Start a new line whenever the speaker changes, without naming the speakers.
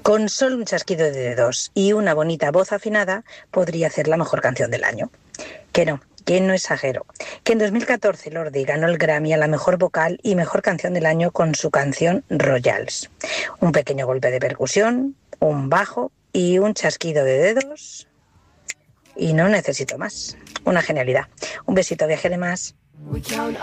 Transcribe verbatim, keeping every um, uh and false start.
Con solo un chasquido de dedos y una bonita voz afinada, podría ser la mejor canción del año. Que no, que no exagero. Que en dos mil catorce Lordi ganó el Grammy a la mejor vocal y mejor canción del año con su canción Royals. Un pequeño golpe de percusión, un bajo y un chasquido de dedos. Y no necesito más. Una genialidad. Un besito, viajere más. We count